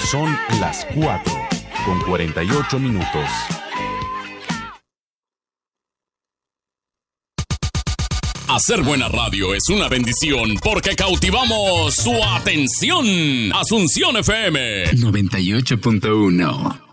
Son las 4:48. Hacer buena radio es una bendición porque cautivamos su atención. Asunción FM 98.1.